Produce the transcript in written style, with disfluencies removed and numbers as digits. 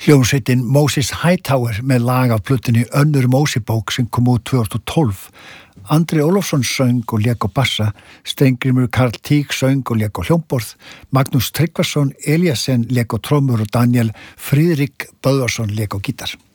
Hljómsveitin Moses Hightower með lag af plötunni Önnur Mósebók sem kom út 2012. Andri Ólafsson söng og lék á bassa, Steingrímur Karl Tík söng og lék á hljómborð, Magnús Tryggvason Eliasen lék á trommur og Daniel Friðrik Böðvarsson lék á gítar.